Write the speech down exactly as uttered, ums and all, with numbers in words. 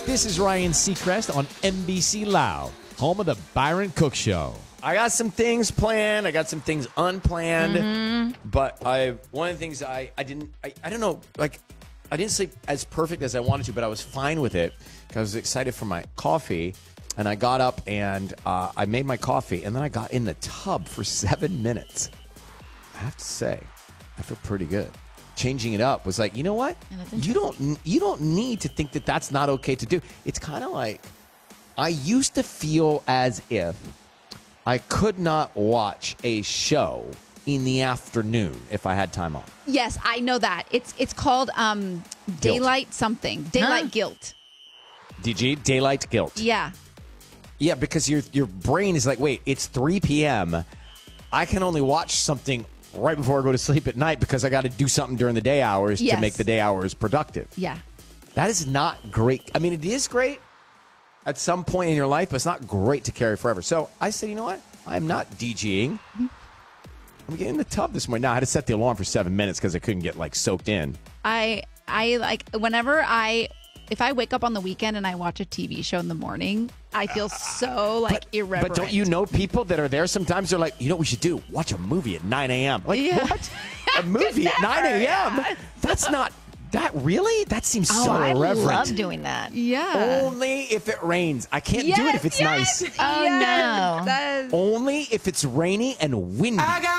This is Ryan Seacrest on N B C Loud, home of the Byron Cook Show. I got some things planned. I got some things unplanned. Mm-hmm. But I one of the things I, I didn't, I, I don't know, like, I didn't sleep as perfect as I wanted to, but I was fine with it because I was excited for my coffee. And I got up and uh, I made my coffee, and then I got in the tub for seven minutes. I have to say, I feel pretty good. Changing it up was like, you know what? You don't you don't need to think that that's not okay to do. It's kind of like I used to feel as if I could not watch a show in the afternoon if I had time off. Yes, I know that. It's it's called um, daylight something. Daylight Huh? guilt. D G, daylight guilt. Yeah. Yeah, because your your brain is like, wait, it's three p.m. I can only watch something right before I go to sleep at night because I got to do something during the day hours Yes. to make the day hours productive. Yeah. That is not great. I mean, it is great at some point in your life, but it's not great to carry forever. So I said, you know what? I'm not DJing. I'm getting in the tub this morning. Now, I had to set the alarm for seven minutes because I couldn't get, like, soaked in. I I like whenever I if I wake up on the weekend and I watch a T V show in the morning, I feel so like But, irreverent. but don't you know people that are there sometimes? They're like, you know what we should do? Watch a movie at nine a.m. Like, Yeah. what? A movie at nine a.m.? That's not, that really? That seems Oh, so I irreverent. love doing that. Yeah. Only if it rains. I can't yes, do it if it's yes, nice. Oh, yes, no. that is- Only if it's rainy and windy.